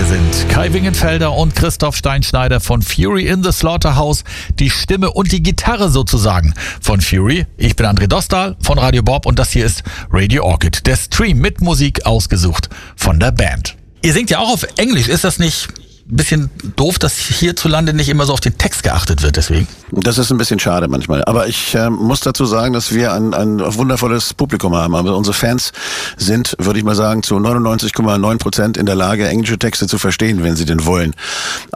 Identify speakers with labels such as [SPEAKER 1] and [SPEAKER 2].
[SPEAKER 1] Hier sind Kai Wingenfelder und Christoph Steinschneider von Fury in the Slaughterhouse. Die Stimme und die Gitarre sozusagen von Fury. Ich bin André Dostal von Radio Bob und das hier ist Radio Orchid. Der Stream mit Musik ausgesucht von der Band. Ihr singt ja auch auf Englisch. Ist das nicht ein bisschen doof, dass hierzulande nicht immer so auf den Text geachtet wird deswegen?
[SPEAKER 2] Das ist ein bisschen schade manchmal. Aber ich muss dazu sagen, dass wir ein wundervolles Publikum haben. Aber unsere Fans sind, würde ich mal sagen, zu 99,9% in der Lage, englische Texte zu verstehen, wenn sie denn wollen.